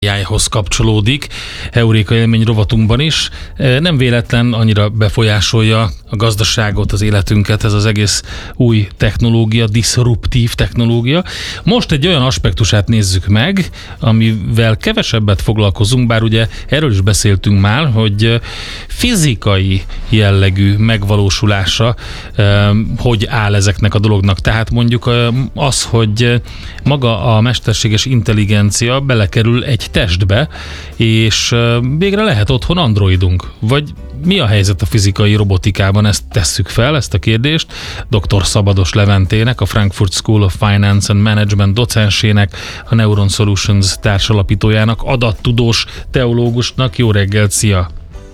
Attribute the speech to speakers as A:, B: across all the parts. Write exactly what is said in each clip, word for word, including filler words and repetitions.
A: á i-hoz kapcsolódik, Euréka élmény rovatunkban is. Nem véletlen annyira befolyásolja a gazdaságot, az életünket ez az egész új technológia, diszruptív technológia. Most egy olyan aspektusát nézzük meg, amivel kevesebbet foglalkozunk, bár ugye erről is beszéltünk már, hogy fizikai jellegű megvalósulása hogy áll ezeknek a dolognak. Tehát mondjuk az, hogy maga a mesterséges intelligencia belekerül egy testbe, és végre lehet otthon androidunk. Vagy mi a helyzet a fizikai robotikában? Ezt tesszük fel, ezt a kérdést doktor Szabados Leventének, a Frankfurt School of Finance and Management docensének, a Neuron Solutions társalapítójának, adattudós teológusnak. Jó reggelt, szia!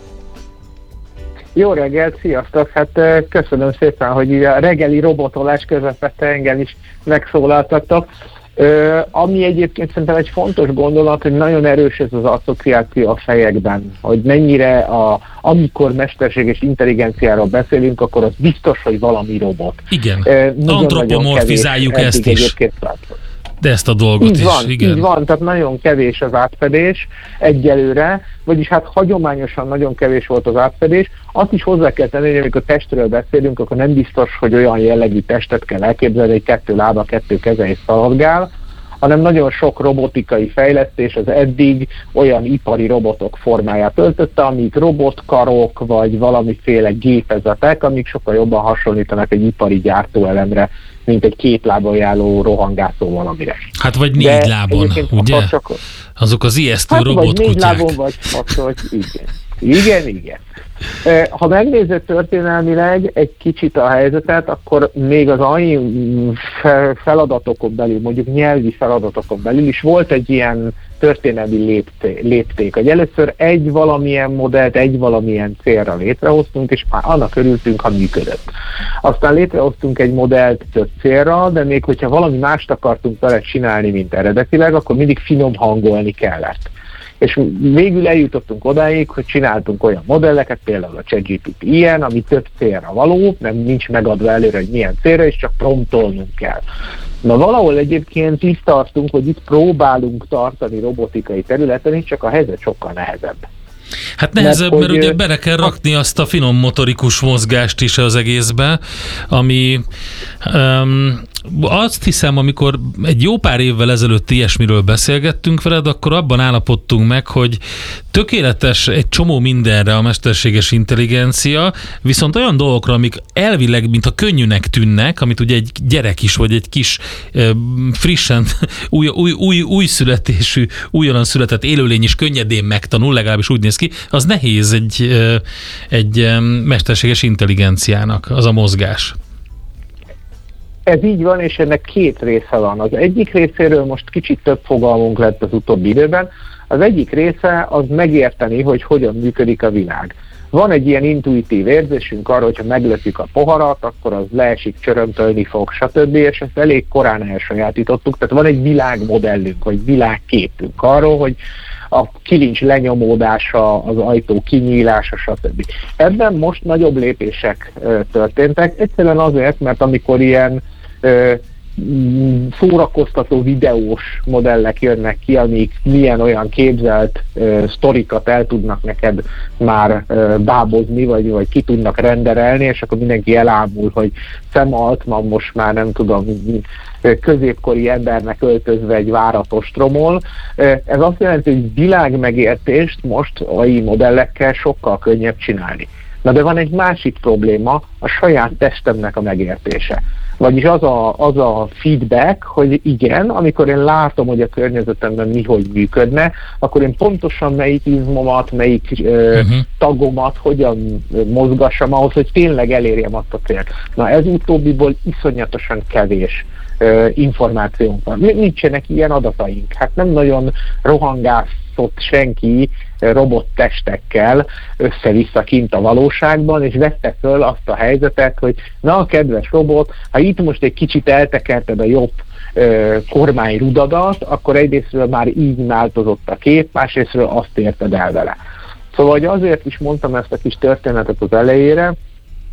B: Jó reggelt, sziasztok! Hát köszönöm szépen, hogy a reggeli robotolás közepette engem is megszólaltattak. Uh, ami egyébként szerintem egy fontos gondolat, hogy nagyon erős ez az asszociáció a fejekben, hogy mennyire, a, amikor mesterséges intelligenciáról beszélünk, akkor az biztos, hogy valami robot.
A: Igen, uh, antropomorfizáljuk ezt is, de ezt a dolgot
B: így
A: is.
B: Van,
A: igen.
B: Így van, tehát nagyon kevés az átfedés egyelőre, vagyis hát hagyományosan nagyon kevés volt az átfedés. Azt is hozzá kell tenni, hogy amikor testről beszélünk, akkor nem biztos, hogy olyan jellegű testet kell elképzelni, hogy kettő lába, kettő keze és szaladgál, hanem nagyon sok robotikai fejlesztés az eddig olyan ipari robotok formáját öltötte, amik robotkarok, vagy valamiféle gépezetek, amik sokkal jobban hasonlítanak egy ipari gyártóelemre, mint egy két lábon járó rohangászó valamire.
A: Hát vagy négy De lábon, ugye? Csak... Azok az ijesztő hát, robotkutyák.
B: Vagy négy lábon, vagy hat, vagy igen. Igen, igen. Ha megnézed történelmileg egy kicsit a helyzetet, akkor még az á i feladatokon belül, mondjuk nyelvi feladatokon belül is volt egy ilyen történelmi lépték, lépték, hogy először egy valamilyen modellt, egy valamilyen célra létrehoztunk, és már annak örültünk, ha működött. Aztán létrehoztunk egy modellt több célra, de még hogyha valami mást akartunk vele csinálni, mint eredetileg, akkor mindig finom hangolni kellett. És végül eljutottunk odáig, hogy csináltunk olyan modelleket, például a ChatGPT ilyen, ami több célra való, nem nincs megadva előre, hogy milyen célra, és csak promptolnunk kell. Na valahol egyébként itt tartunk, hogy itt próbálunk tartani robotikai területen, és csak a helyzet sokkal nehezebb.
A: Hát nehezebb, mert, mert ugye bele kell rakni azt a finom motorikus mozgást is az egészbe, ami um, azt hiszem, amikor egy jó pár évvel ezelőtt ilyesmiről beszélgettünk veled, akkor abban állapodtunk meg, hogy tökéletes egy csomó mindenre a mesterséges intelligencia, viszont olyan dolgokra, amik elvileg, mintha könnyűnek tűnnek, amit ugye egy gyerek is, vagy egy kis frissen, új, új, új, új születésű, újonnan született élőlény is könnyedén megtanul, legalábbis úgy néz ki, az nehéz egy, egy mesterséges intelligenciának, az a mozgás.
B: Ez így van, és ennek két része van. Az egyik részéről most kicsit több fogalmunk lett az utóbbi időben. Az egyik része az megérteni, hogy hogyan működik a világ. Van egy ilyen intuitív érzésünk arra, hogyha meglökjük a poharat, akkor az leesik, csörömpölni fog, stb. És ezt elég korán elsajátítottuk. Tehát van egy világmodellünk, vagy világképünk arról, hogy a kilincs lenyomódása, az ajtó kinyílása, stb. Ebben most nagyobb lépések ö, történtek, egyszerűen azért, mert amikor ilyen ö, szórakoztató videós modellek jönnek ki, amik milyen olyan képzelt ö, sztorikat el tudnak neked már ö, bábozni, vagy, vagy ki tudnak renderelni, és akkor mindenki elámul, hogy Sam Altman most már nem tudom, középkori embernek öltözve egy várat ostromol. Ez azt jelenti, hogy világmegértést most á i modellekkel sokkal könnyebb csinálni. Na de van egy másik probléma, a saját testemnek a megértése. Vagyis az a, az a feedback, hogy igen, amikor én látom, hogy a környezetemben mi hogy működne, akkor én pontosan melyik izmomat, melyik uh, uh-huh. tagomat hogyan mozgassam ahhoz, hogy tényleg elérjem azt a célt. Na ez utóbbiból iszonyatosan kevés uh, információnk van. Nincsenek ilyen adataink. Hát nem nagyon rohangászott senki robottestekkel össze-vissza kint a valóságban, és vette föl azt a helyzetet, hogy na, kedves robot, ha itt most egy kicsit eltekerted a jobb ö, kormányrudadat, akkor egyrésztről már így változott a kép, másrésztről azt érted el vele. Szóval hogy azért is mondtam ezt a kis történetet az elejére,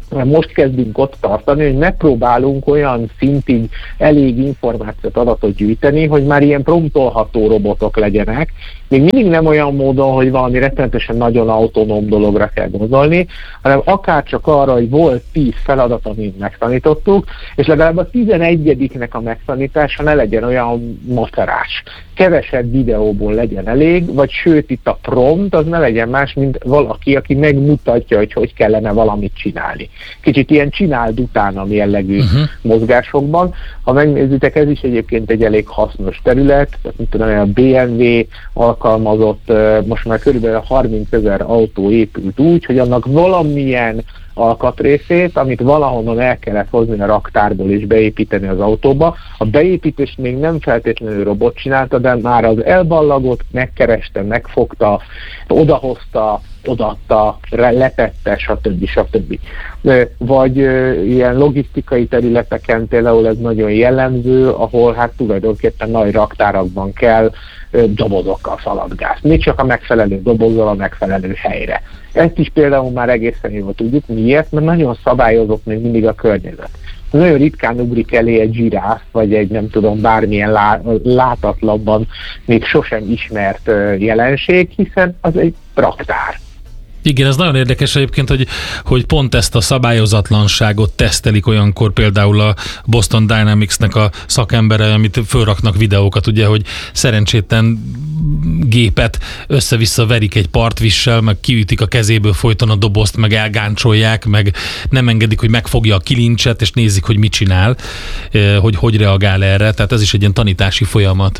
B: most kezdünk ott tartani, hogy megpróbálunk olyan szintig elég információt, adatot gyűjteni, hogy már ilyen promptolható robotok legyenek. Még mindig nem olyan módon, hogy valami rettenetesen nagyon autonóm dologra kell gondolni, hanem akár csak arra, hogy volt tíz feladat, amit megtanítottuk, és legalább a tizenegyediknek a megtanítása ne legyen olyan macerás. Kevesebb videóból legyen elég, vagy sőt itt a prompt az ne legyen más, mint valaki, aki megmutatja, hogy hogy kellene valamit csinálni. Kicsit ilyen csináld utána jellegű uh-huh. mozgásokban. Ha megnézitek, ez is egyébként egy elég hasznos terület, tehát mint tudom, a bé em vé alkalmazott, most már körülbelül harmincezer autó épült úgy, hogy annak valamilyen alkatrészét, amit valahonnan el kellett hozni a raktárból és beépíteni az autóba. A beépítést még nem feltétlenül robot csinálta, de már az elballagott, megkereste, megfogta, odahozta, odaadta, letette, stb. stb. Vagy ilyen logisztikai területeken például ez nagyon jellemző, ahol hát tulajdonképpen nagy raktárakban kell dobozokkal szaladgászni, még csak a megfelelő dobozzal a megfelelő helyre. Ezt is például már egészen jól tudjuk. Miért? Mert nagyon szabályozott még mindig a környezet. Nagyon ritkán ugrik elé egy zsiráf, vagy egy nem tudom, bármilyen lá, látatlanban még sosem ismert jelenség, hiszen az egy raktár.
A: Igen, ez nagyon érdekes egyébként, hogy, hogy pont ezt a szabályozatlanságot tesztelik olyankor például a Boston Dynamics-nek a szakembere, amit fölraknak videókat, ugye, hogy szerencsétlen gépet össze-vissza verik egy partvissel, meg kiütik a kezéből folyton a dobozt, meg elgáncsolják, meg nem engedik, hogy megfogja a kilincset, és nézik, hogy mit csinál, hogy hogy reagál erre. Tehát ez is egy ilyen tanítási folyamat.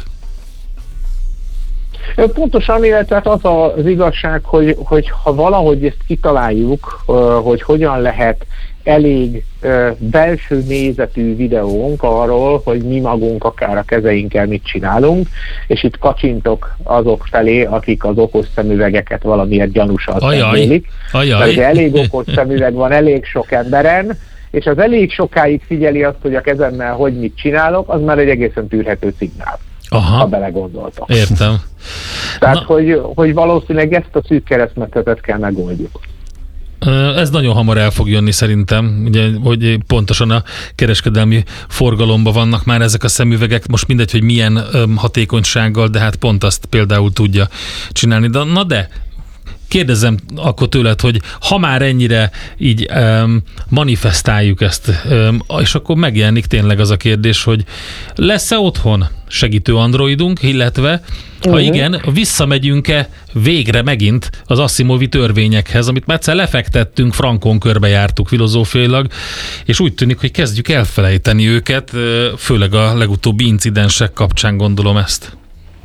B: Pontosan, illetve az az igazság, hogy, hogy ha valahogy ezt kitaláljuk, hogy hogyan lehet elég belső nézetű videónk arról, hogy mi magunk akár a kezeinkkel mit csinálunk, és itt kacsintok azok felé, akik az okos szemüvegeket valamiért gyanúsan szemlélik. Mert elég okos szemüveg van elég sok emberen, és az elég sokáig figyeli azt, hogy a kezemmel hogy mit csinálok, az már egy egészen tűrhető szignál. Aha. Ha belegondoltak.
A: Értem.
B: Tehát, hogy, hogy valószínűleg ezt a szűk keresztmetszetet kell megoldjuk.
A: Ez nagyon hamar el fog jönni szerintem, ugye, hogy pontosan a kereskedelmi forgalomban vannak már ezek a szemüvegek, most mindegy, hogy milyen öm, hatékonysággal, de hát pont azt például tudja csinálni. De, na de, kérdezem akkor tőled, hogy ha már ennyire így um, manifestáljuk ezt, um, és akkor megjelenik tényleg az a kérdés, hogy lesz-e otthon segítő androidunk, illetve ha igen, visszamegyünk-e végre megint az Asimovi törvényekhez, amit már egyszer lefektettünk, frankon körbejártuk filozófiailag, és úgy tűnik, hogy kezdjük elfelejteni őket, főleg a legutóbbi incidensek kapcsán gondolom ezt.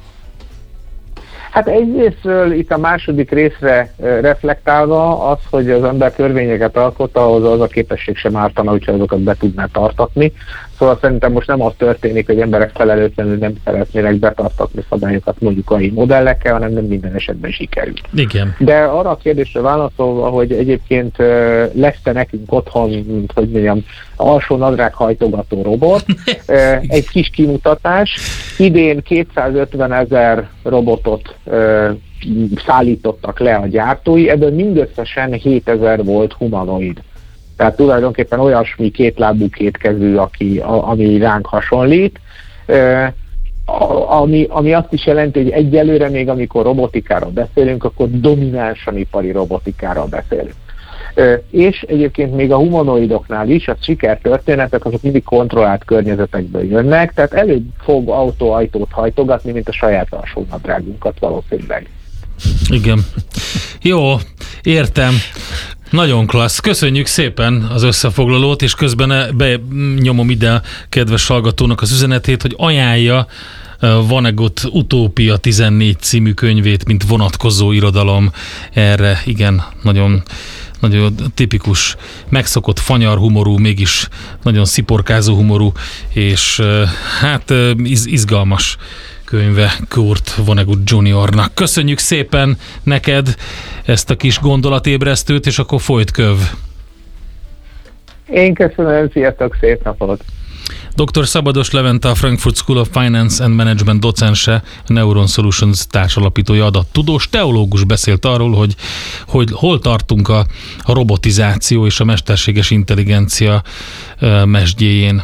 B: Hát egyrésztről itt a második részre reflektálva az, hogy az ember törvényeket alkot, ahhoz az a képesség sem ártana, hogyha azokat be tudná tartatni. Szóval szerintem most nem az történik, hogy emberek felelőtlenül nem szeretnének betartatni szabályokat mondjuk á i modellekkel, hanem nem minden esetben sikerül.
A: Igen.
B: De arra a kérdésre válaszolva, hogy egyébként lesz-e nekünk otthon, mint hogy mondjam, alsó nadrág hajtogató robot, egy kis kimutatás. Idén kétszázötvenezer robotot szállítottak le a gyártói, ebből mindösszesen hétezer volt humanoid. Tehát tulajdonképpen olyasmi kétlábú, kétkezű, aki, a, ami ránk hasonlít, e, ami, ami azt is jelenti, hogy egyelőre még amikor robotikáról beszélünk, akkor dominánsan ipari robotikáról beszélünk. E, és egyébként még a humanoidoknál is a sikertörténetek azok mindig kontrollált környezetekből jönnek, tehát előbb fog autóajtót hajtogatni, mint a saját alsónadrágunkat valószínűleg.
A: Igen. Jó, értem. Nagyon klassz. Köszönjük szépen az összefoglalót, és közben benyomom ide a kedves hallgatónak az üzenetét, hogy ajánlja Vonnegut Utópia tizennégy című könyvét, mint vonatkozó irodalom erre. Igen, nagyon, nagyon tipikus, megszokott fanyar humorú, mégis nagyon sziporkázó humorú, és hát iz, izgalmas könyve Kurt Vonnegut juniornak. Köszönjük szépen neked ezt a kis gondolatébresztőt, és akkor folyt köv.
B: Én köszönöm, sziasztok, szép napot!
A: doktor Szabados Levente, a Frankfurt School of Finance and Management docense, a Neuron Solutions társalapítója, adattudós, teológus beszélt arról, hogy, hogy hol tartunk a, a robotizáció és a mesterséges intelligencia uh, mesdjéjén.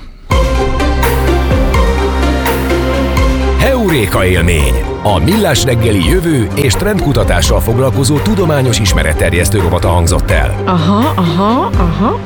C: Heuréka élmény. A Millás reggeli jövő és trendkutatással foglalkozó tudományos ismeretterjesztő rovata hangzott el.
D: Aha, aha, aha.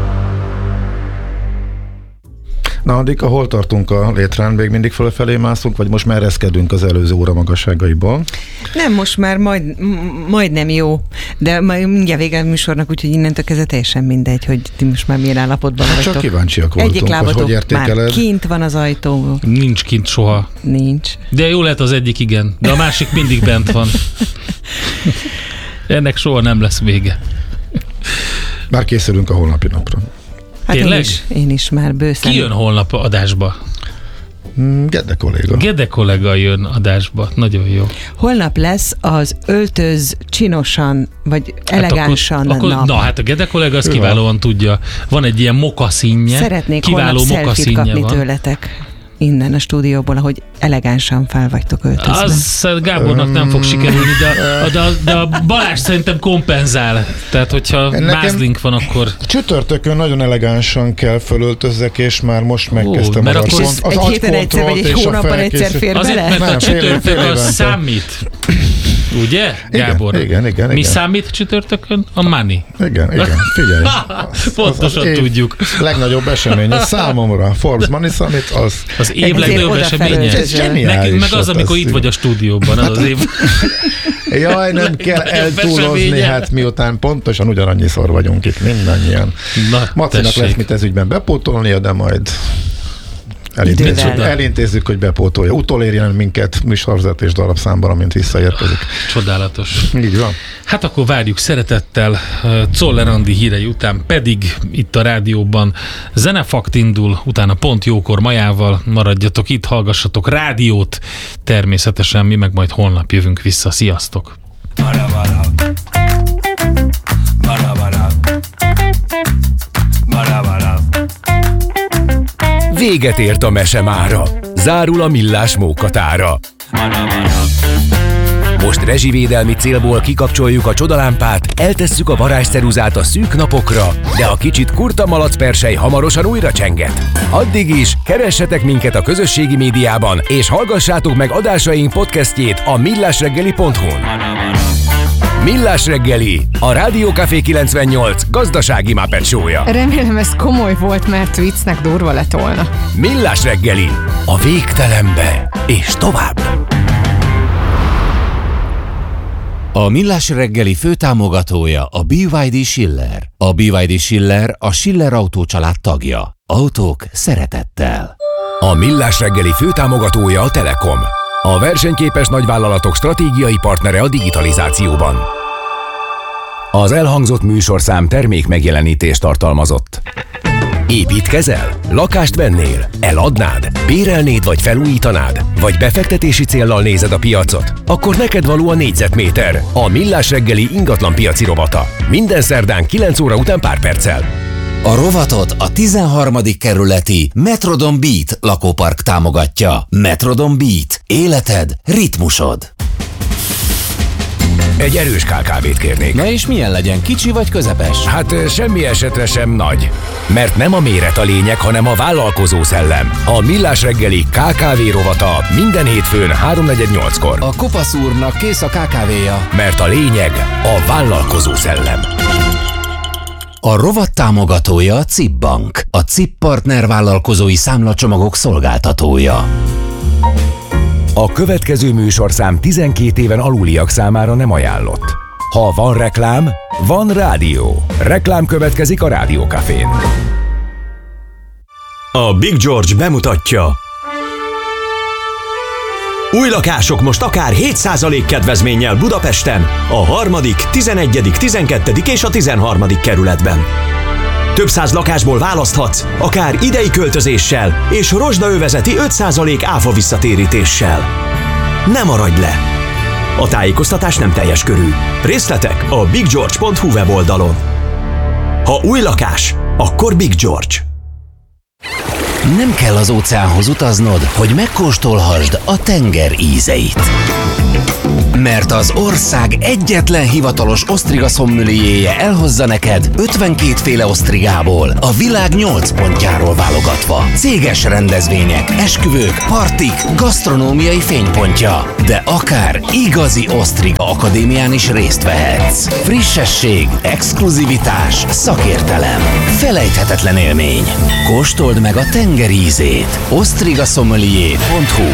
E: Na, Andika, hol tartunk a létrán? Még mindig fölfelé mászunk, vagy most már ereszkedünk az előző óra magasságaiból?
D: Nem, most már majd, majdnem jó, de majd mindjárt vége a műsornak, úgyhogy innentől kezdve teljesen mindegy, hogy ti most már milyen állapotban
E: hát
D: vagytok.
E: Csak kíváncsiak voltunk,
D: egyik
E: hogy hogy értékeled.
D: Már kint van az ajtó.
A: Nincs kint soha.
D: Nincs.
A: De jó lehet az egyik, igen, de a másik mindig bent van. Ennek soha nem lesz vége.
E: Már készülünk a holnapi napra.
D: Hát
A: Tényleg?
D: én is, én is már bőszen.
A: Ki jön holnap adásba?
E: Gede kolléga.
A: Gede kollega jön adásba. Nagyon jó.
D: Holnap lesz az öltöz csinosan, vagy elegánsan
A: hát akkor,
D: nap.
A: akkor, na hát a Gede kollega az
E: Jó.
A: kiválóan tudja. Van egy ilyen mokaszínje.
D: Szeretnék
A: kiváló
D: holnap selfie-t
A: mokaszínje
D: kapni
A: van.
D: tőletek innen a stúdióból, ahogy elegánsan fel vagytok öltözve.
A: Az Gábornak nem fog sikerülni, de, a- de, a- de a Balázs szerintem kompenzál. Tehát, hogyha
E: Nekem-
A: mázlink van, akkor...
E: Csütörtökön nagyon elegánsan kell fölöltözzek, és már most megkezdtem
A: mert
E: az
A: akkor
E: arcont- az
D: egy héten egyszer, vagy egy
E: agykontrollt és a
D: hónapban egyszer
E: felkészült-
D: fér
A: Azért,
D: bele?
A: mert
E: Nem,
A: a
E: fél-
A: csütörtök
E: fél
A: az
E: évente.
A: számít. Ugye,
E: Igen,
A: Gábor?
E: igen, igen,
A: Mi
E: igen.
A: számít csütörtökön? A money.
E: Igen, igen, figyelj.
A: Pontosan
E: év
A: tudjuk.
E: Legnagyobb eseménye számomra. Forbes Money Summit, az...
A: Az év
D: Ezért
A: legnagyobb
D: odafelé
A: eseménye.
D: öltözöl.
E: Zseniális
A: Nekünk meg az,
E: volt
A: amikor
E: ez.
A: itt vagy a stúdióban, az az év.
E: Jaj, nem kell
A: Legnagyobb
E: eltúlozni,
A: eseménye.
E: hát miután pontosan ugyanannyiszor vagyunk itt mindannyian.
A: Na,
E: Macinak
A: tessék.
E: lesz mit ez ügyben bepótolnia, de majd elintézzük,
D: Idővel.
E: elintézzük, hogy bepótolja. Utolérjen minket műsorvezetés darabszámban, amint visszaérkezik.
A: Csodálatos.
E: Így van.
A: Hát akkor várjuk szeretettel. Czoller Andi hírei után pedig itt a rádióban Zenefakt indul, utána pont jókor Majával. Maradjatok itt, hallgassatok rádiót. Természetesen mi meg majd holnap jövünk vissza. Sziasztok!
C: Véget ért a mese mára. Zárul a Millás mókatára. Most rezsivédelmi célból kikapcsoljuk a csodalámpát, eltesszük a varázsceruzát a szűk napokra, de a kicsit kurta malacpersely hamarosan újra csenget. Addig is keressetek minket a közösségi médiában, és hallgassátok meg adásaink podcastjét a millásreggeli pont hu-n. Millás reggeli, a Rádió Café kilencvennyolc gazdasági Muppet show-ja.
F: Remélem ez komoly volt, mert viccnek durva lett volna.
C: Millás reggeli, a végtelenbe és tovább.
G: A Millás reggeli főtámogatója a bé vé dé Schiller. A bé vé dé Schiller a Schiller Autó család tagja. Autók szeretettel.
C: A Millás reggeli főtámogatója a Telekom. A versenyképes nagyvállalatok stratégiai partnere a digitalizációban. Az elhangzott műsorszám termék megjelenítést tartalmazott. Építkezel? Lakást vennél? Eladnád? Bérelnéd vagy felújítanád? Vagy befektetési céllal nézed a piacot? Akkor neked való a négyzetméter, a Millás reggeli ingatlan piaci rovata. Minden szerdán kilenc óra után pár perccel.
G: A rovatot a tizenharmadik kerületi Metrodon Beat lakópark támogatja. Metrodon Beat. Életed, ritmusod.
C: Egy erős ká ká vét kérnék.
G: Na és milyen legyen, kicsi vagy közepes?
C: Hát ö, semmi esetre sem nagy. Mert nem a méret a lényeg, hanem a vállalkozó szellem. A Millás reggeli ká ká vé rovata minden hétfőn háromnegyed nyolckor.
G: A kopasz úrnak kész a ká ká véja.
C: Mert a lényeg a vállalkozó szellem.
G: A rovat támogatója a cé i pé Bank, a cé i pé Partner vállalkozói számlacsomagok szolgáltatója.
C: A következő műsorszám tizenkét éven aluliak számára nem ajánlott. Ha van reklám, van rádió. Reklám következik a Rádió Cafén.
H: A Big George bemutatja. Új lakások most akár hét százalék kedvezménnyel Budapesten, a harmadik, tizenegyedik, tizenkettedik és a tizenharmadik kerületben. Több száz lakásból választhatsz, akár idei költözéssel és rozsdaövezeti öt százalék áfa visszatérítéssel. Ne maradj le! A tájékoztatás nem teljes körű. Részletek a big george pont hu weboldalon. Ha új lakás, akkor Big George.
G: Nem kell az óceánhoz utaznod, hogy megkóstolhassd a tenger ízeit. Mert az ország egyetlen hivatalos osztriga szommelierje elhozza neked ötvenkét féle osztrigából, a világ nyolc pontjáról válogatva. Céges rendezvények, esküvők, partik, gasztronómiai fénypontja. De akár igazi osztriga akadémián is részt vehetsz. Frissesség, exkluzivitás, szakértelem, felejthetetlen élmény. Kóstold meg a tenger ízét. osztriga sommelier pont hu.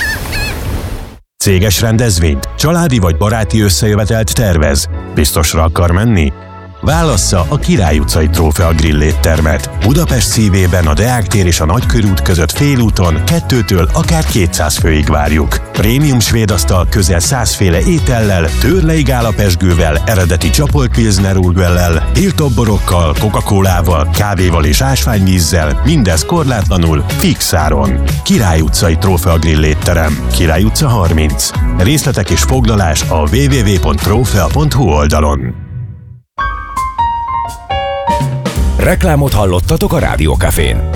I: Céges rendezvényt, családi vagy baráti összejövetelt tervez. Biztosra akar menni? Válassza a Király utcai Trófea Grill éttermet. Budapest szívében a Deák tér és a Nagykörút között félúton kettőtől akár kétszáz főig várjuk. Prémium svéd asztal közel száz féle étellel, törlei gálapezsgővel, eredeti csapolt pilsner urgellel, tiltoborokkal, Coca-Colával, kávéval és ásványvízzel, mindez korlátlanul, fix áron. Király utcai Trófea Grill étterem, Király utca harminc. Részletek és foglalás a double-u double-u double-u pont trófea pont hu oldalon.
C: Reklámot hallottatok a Rádiókafén.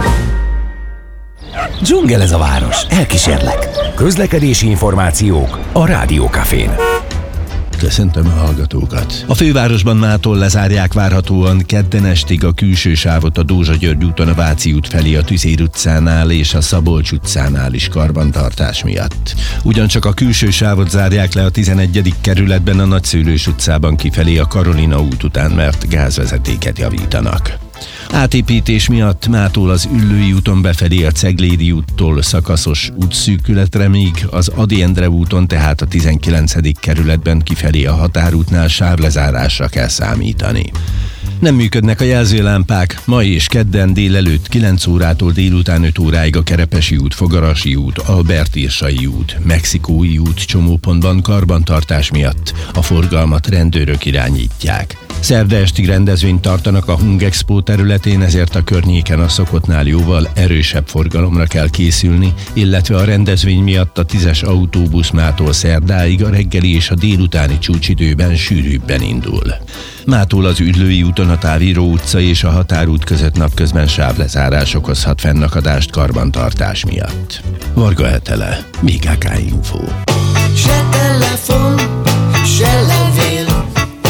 G: Dzsungel ez a város, elkísérlek.
C: Közlekedési információk a Rádiókafén.
J: Köszöntöm a hallgatókat. A fővárosban mától lezárják várhatóan kedden estig a külső sávot a Dózsa-György úton a Váci út felé a Tüzér utcánál és a Szabolcs utcánál is karbantartás miatt. Ugyancsak a külső sávot zárják le a tizenegyedik kerületben a Nagyszőlős utcában kifelé a Karolina út után, mert gázvezetéket javítanak. Átépítés miatt mától az Üllői úton befelé a Ceglédi úttól szakaszos útszűkületre, míg az Ady Endre úton, tehát a tizenkilencedik kerületben kifelé a Határútnál sávlezárásra kell számítani. Nem működnek a jelzőlámpák, ma és kedden délelőtt kilenc órától délután öt óráig a Kerepesi út, Fogarasi út, Albert-Irsai út, Mexikói út csomópontban karbantartás miatt a forgalmat rendőrök irányítják. Szerda esti rendezvényt tartanak a Hungexpo területén, ezért a környéken a szokottnál jóval erősebb forgalomra kell készülni, illetve a rendezvény miatt a tízes autóbusz mától szerdáig a reggeli és a délutáni csúcsidőben sűrűbben indul. Mától az Üllői úton a Távíró utca és a Határút között napközben sávlezárás okozhat fennakadást karbantartás miatt. Varga Etele, bé ká ká Info.
K: Se telefon, se levél,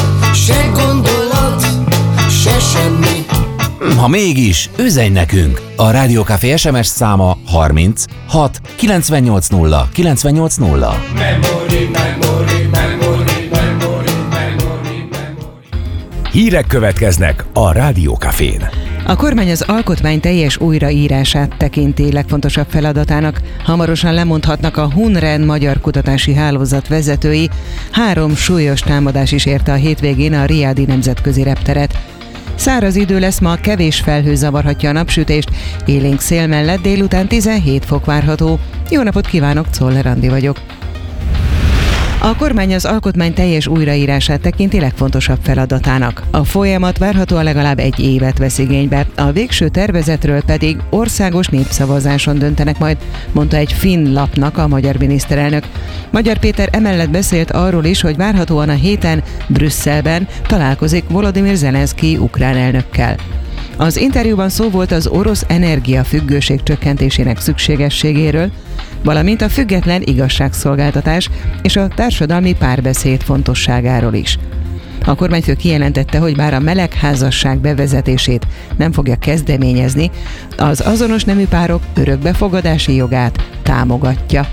K: se gondolat, se semmi.
G: Ha mégis, üzenj nekünk! A Rádiókafé es em es száma harminc hat kilencvennyolc nulla kilencvennyolc nulla.
K: Memory, memory, memory, memory, memory, memory.
C: Hírek következnek a Rádiókafén.
D: A kormány az alkotmány teljes újraírását tekinti legfontosabb feladatának. Hamarosan lemondhatnak a Hunren magyar kutatási hálózat vezetői. Három súlyos támadás is érte a hétvégén a Riadi nemzetközi repteret. Száraz idő lesz ma, kevés felhő zavarhatja a napsütést, élénk szél mellett délután tizenhét fok várható. Jó napot kívánok, Czoller Andi vagyok. A kormány az alkotmány teljes újraírását tekinti legfontosabb feladatának. A folyamat várhatóan legalább egy évet vesz igénybe, a végső tervezetről pedig országos népszavazáson döntenek majd, mondta egy finn lapnak a magyar miniszterelnök. Magyar Péter emellett beszélt arról is, hogy várhatóan a héten Brüsszelben találkozik Volodymyr Zelenszky ukrán elnökkel. Az interjúban szó volt az orosz energiafüggőség csökkentésének szükségességéről, valamint a független igazságszolgáltatás és a társadalmi párbeszéd fontosságáról is. A kormányfő kijelentette, hogy bár a melegházasság bevezetését nem fogja kezdeményezni, az azonos nemű párok örökbefogadási jogát támogatja.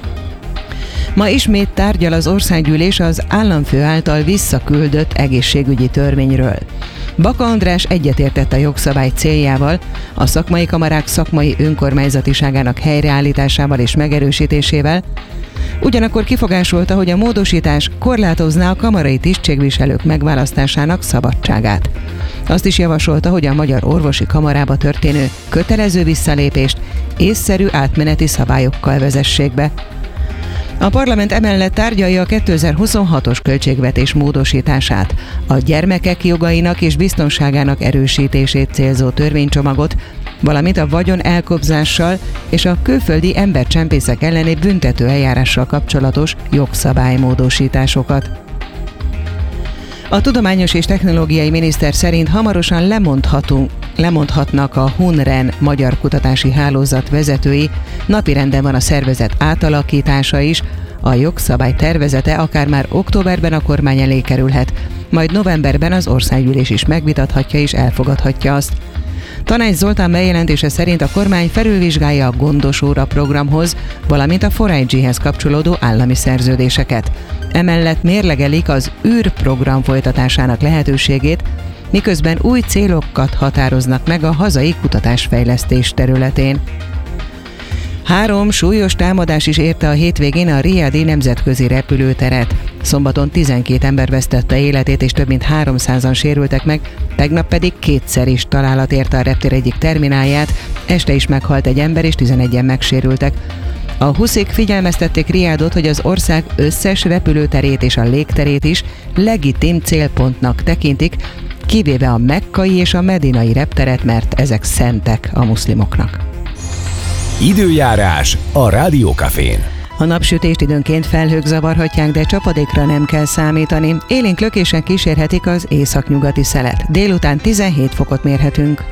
D: Ma ismét tárgyal az országgyűlés az államfő által visszaküldött egészségügyi törvényről. Baka András egyetértett a jogszabály céljával, a szakmai kamarák szakmai önkormányzatiságának helyreállításával és megerősítésével, ugyanakkor kifogásolta, hogy a módosítás korlátozná a kamarai tisztségviselők megválasztásának szabadságát. Azt is javasolta, hogy a Magyar Orvosi Kamarába történő kötelező visszalépést észszerű átmeneti szabályokkal vezessék be. A parlament emellett tárgyalja a kétezer-huszonhatos költségvetés módosítását, a gyermekek jogainak és biztonságának erősítését célzó törvénycsomagot, valamint a vagyon elkobzással és a külföldi embercsempészek elleni büntető eljárással kapcsolatos jogszabálymódosításokat. A tudományos és technológiai miniszter szerint hamarosan lemondhatunk, lemondhatnak a Hunren magyar kutatási hálózat vezetői, napirenden van a szervezet átalakítása is, a jogszabály tervezete akár már októberben a kormány elé kerülhet, majd novemberben az országgyűlés is megvitathatja és elfogadhatja azt. Tanács Zoltán bejelentése szerint a kormány felülvizsgálja a Gondos Óra programhoz, valamint a négy G-hez kapcsolódó állami szerződéseket. Emellett mérlegelik az űrprogram folytatásának lehetőségét, miközben új célokat határoznak meg a hazai kutatásfejlesztés területén. Három súlyos támadás is érte a hétvégén a Riadi nemzetközi repülőteret. Szombaton tizenkét ember vesztette életét és több mint háromszázan sérültek meg, tegnap pedig kétszer is találat érte a reptér egyik terminálját, este is meghalt egy ember és tizenegyen megsérültek. A huszik figyelmeztették Riadot, hogy az ország összes repülőterét és a légterét is legitim célpontnak tekintik, kivéve a mekkai és a medinai repteret, mert ezek szentek a muszlimoknak.
C: Időjárás a Rádiókafén.
D: A napsütést időnként felhők zavarhatják, de csapadékra nem kell számítani. Élénk lökésen kísérhetik az északnyugati szelet. Délután tizenhét fokot mérhetünk.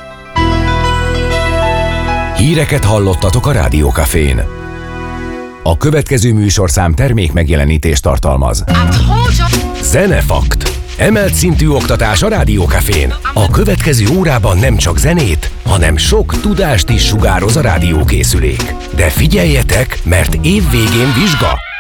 C: Híreket hallottatok a Rádiókafén. A következő műsorszám termék megjelenítést tartalmaz. Zenefakt. Emelt szintű oktatás a Rádiókafén. A következő órában nem csak zenét, hanem sok tudást is sugároz a rádiókészülék. De figyeljetek, mert év végén vizsga!